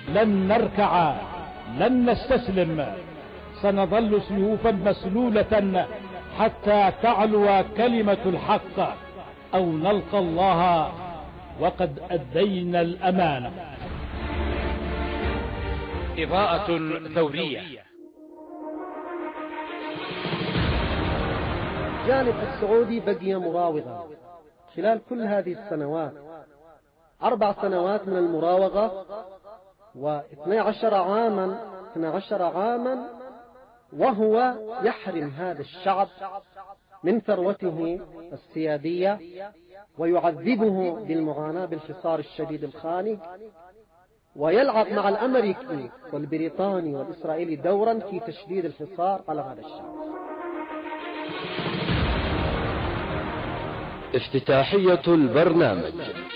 لن نركع، لن نستسلم، سنظل سيوفا مسلولة حتى تعلو كلمة الحق أو نلقى الله وقد أدينا الأمانة. إضاءة ثورية. الجانب السعودي بقي مراوغا خلال كل هذه السنوات، 4 سنوات من المراوغة و12 عاما وهو يحرم هذا الشعب من ثروته السيادية ويعذبه بالمعاناة بالحصار الشديد الخانق، ويلعب مع الأمريكي والبريطاني والإسرائيلي دورا في تشديد الحصار على هذا الشعب. افتتاحية البرنامج.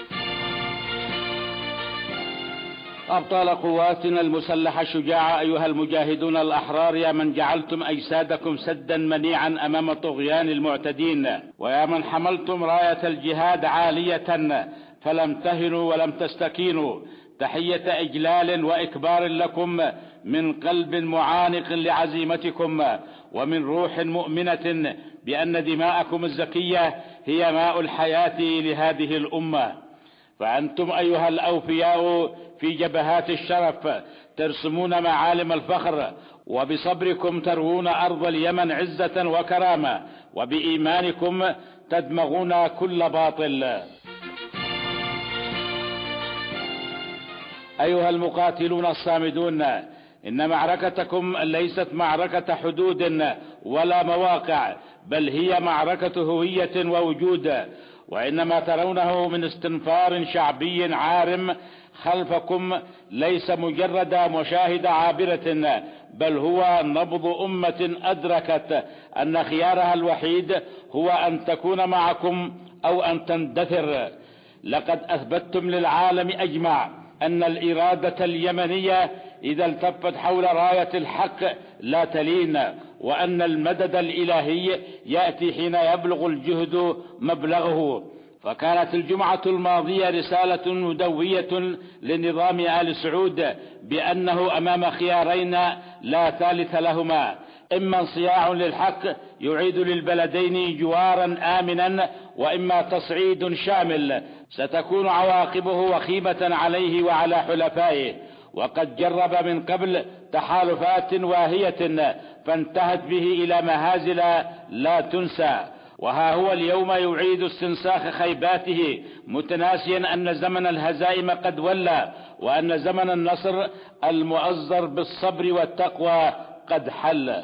أبطال قواتنا المسلحة الشجاعة أيها المجاهدون الأحرار، يا من جعلتم أجسادكم سدا منيعا أمام طغيان المعتدين، ويا من حملتم راية الجهاد عالية فلم تهنوا ولم تستكينوا، تحية إجلال وإكبار لكم من قلب معانق لعزيمتكم ومن روح مؤمنة بأن دماءكم الزكية هي ماء الحياة لهذه الأمة. فأنتم أيها الأوفياء في جبهات الشرف ترسمون معالم الفخر، وبصبركم تروون أرض اليمن عزة وكرامة، وبإيمانكم تدمغون كل باطل. أيها المقاتلون الصامدون، إن معركتكم ليست معركة حدود ولا مواقع، بل هي معركة هوية ووجود، وإنما ترونه من استنفار شعبي عارم خلفكم ليس مجرد مشاهد عابرة، بل هو نبض أمة أدركت أن خيارها الوحيد هو أن تكون معكم أو أن تندثر. لقد أثبتتم للعالم أجمع أن الإرادة اليمنية إذا التفت حول راية الحق لا تلين، وأن المدد الإلهي يأتي حين يبلغ الجهد مبلغه. فكانت الجمعة الماضية رسالة مدوية لنظام آل سعود بأنه أمام خيارين لا ثالث لهما: إما انصياع للحق يعيد للبلدين جوارا آمنا، وإما تصعيد شامل ستكون عواقبه وخيمة عليه وعلى حلفائه. وقد جرب من قبل تحالفات واهية فانتهت به إلى مهازل لا تنسى، وها هو اليوم يعيد استنساخ خيباته متناسيا أن زمن الهزائم قد ولى، وأن زمن النصر المؤزر بالصبر والتقوى قد حل.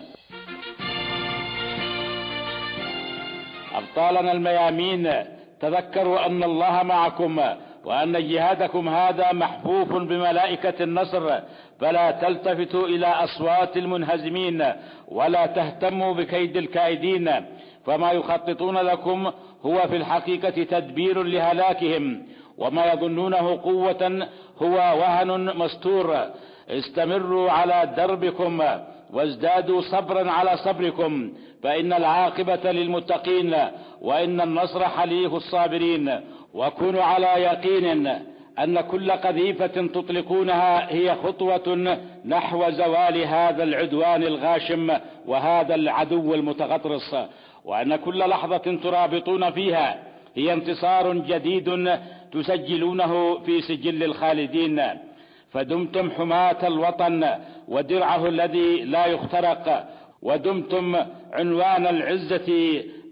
أبطالنا الميامين، تذكروا أن الله معكم، وأن جهادكم هذا محفوف بملائكة النصر، فلا تلتفتوا إلى أصوات المنهزمين ولا تهتموا بكيد الكائدين، فما يخططون لكم هو في الحقيقة تدبير لهلاكهم، وما يظنونه قوة هو وهن مستور. استمروا على دربكم وازدادوا صبرا على صبركم، فإن العاقبة للمتقين، وإن النصر حليف الصابرين. وكونوا على يقين أن كل قذيفة تطلقونها هي خطوة نحو زوال هذا العدوان الغاشم وهذا العدو المتغطرس، وأن كل لحظة ترابطون فيها هي انتصار جديد تسجلونه في سجل الخالدين. فدمتم حماة الوطن ودرعه الذي لا يخترق، ودمتم عنوان العزة